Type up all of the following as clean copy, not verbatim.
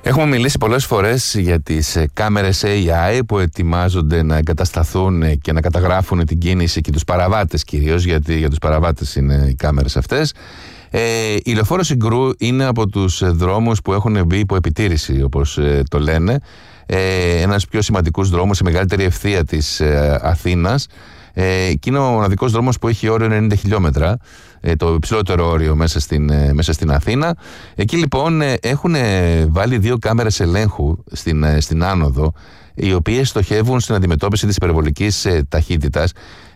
Έχουμε μιλήσει πολλές φορές για τις κάμερες AI που ετοιμάζονται να εγκατασταθούν και να καταγράφουν την κίνηση και τους παραβάτες κυρίως, γιατί για τους παραβάτες είναι οι κάμερες αυτές. Η λεωφόρο Συγκρού είναι από τους δρόμους που έχουν μπει υπό επιτήρηση, όπως το λένε. Ένας πιο σημαντικούς δρόμους, η μεγαλύτερη ευθεία της Αθήνας. Και είναι ο μοναδικός δρόμος που έχει όριο 90 χιλιόμετρα, το υψηλότερο όριο μέσα στην Αθήνα. Εκεί λοιπόν έχουν βάλει 2 κάμερες ελέγχου στην άνοδο, οι οποίες στοχεύουν στην αντιμετώπιση της υπερβολικής ταχύτητας.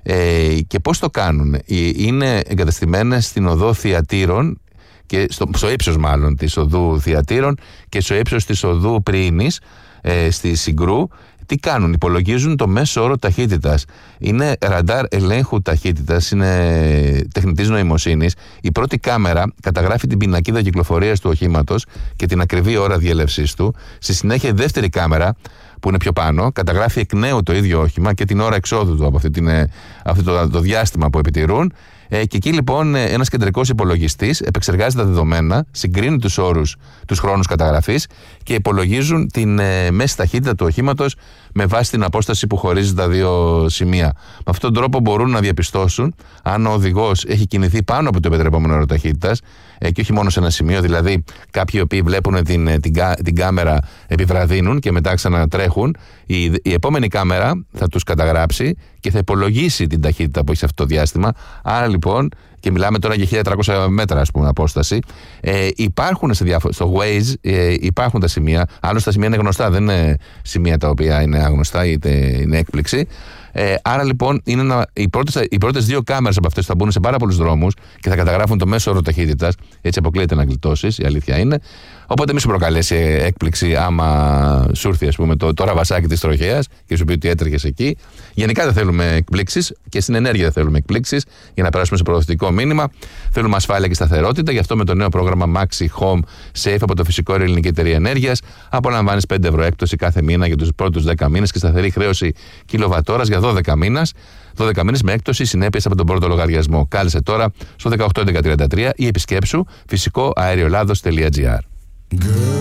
Και πώς το κάνουν? Είναι εγκαταστημένες στην οδό Θειατήρων, και στο ύψος μάλλον της οδού Θειατήρων και στο ύψος της οδού Πριήνης, στη Συγκρού. Τι κάνουν? Υπολογίζουν το μέσο όρο ταχύτητας. Είναι ραντάρ ελέγχου ταχύτητας, είναι τεχνητής νοημοσύνης. Η πρώτη κάμερα καταγράφει την πινακίδα κυκλοφορίας του οχήματος και την ακριβή ώρα διέλευσής του. Στη συνέχεια η δεύτερη κάμερα, που είναι πιο πάνω, καταγράφει εκ νέου το ίδιο όχημα και την ώρα εξόδου του από αυτό το διάστημα που επιτηρούν. Και εκεί λοιπόν ένας κεντρικός υπολογιστής επεξεργάζει τα δεδομένα, συγκρίνει τους όρους, τους χρόνους καταγραφής και υπολογίζουν την μέση ταχύτητα του οχήματος με βάση την απόσταση που χωρίζει τα 2 σημεία. Με αυτόν τον τρόπο μπορούν να διαπιστώσουν αν ο οδηγός έχει κινηθεί πάνω από το επιτρεπόμενο όρο ταχύτητας και όχι μόνο σε ένα σημείο. Δηλαδή, κάποιοι οποίοι βλέπουν την κάμερα επιβραδύνουν και μετά ξανατρέχουν. Η επόμενη κάμερα θα τους καταγράψει και θα υπολογίσει την ταχύτητα που έχει σε αυτό το διάστημα. Άρα λοιπόν, και μιλάμε τώρα για 1300 μέτρα, ας πούμε, απόσταση. Υπάρχουν στο Waze, υπάρχουν τα σημεία. Άλλωστε τα σημεία είναι γνωστά, δεν είναι σημεία τα οποία είναι άγνωστα είτε είναι έκπληξη. Άρα λοιπόν οι πρώτες 2 κάμερες από αυτές θα μπουν σε πάρα πολλούς δρόμους και θα καταγράφουν το μέσο όρο ταχύτητας. Έτσι αποκλείεται να γλιτώσεις, η αλήθεια είναι. Οπότε μη σου προκαλέσει έκπληξη άμα σου έρθει, ας πούμε, το ραβασάκι της τροχέας και σου πει ότι έτρεχες εκεί. Γενικά δεν θέλουμε εκπλήξεις και στην ενέργεια δεν θέλουμε εκπλήξεις, για να περάσουμε σε προοδευτικό μήνυμα. Θέλουμε ασφάλεια και σταθερότητα. Γι' αυτό με το νέο πρόγραμμα Maxi Home Safe από το Φυσικό Αέριο Ελληνική Εταιρεία Ενέργειας απολαμβάνεις 5 ευρώ έκπτωση κάθε μήνα για τους πρώτους 10 μήνες και σταθερή χρέωση κιλοβατόρας για 12 μήνες. 12 μήνες με έκπτωση συνέπειες από τον πρώτο λογαριασμό. Κάλεσε τώρα στο 18133 ή επισκέψου φυσικοαεριολάδος.gr.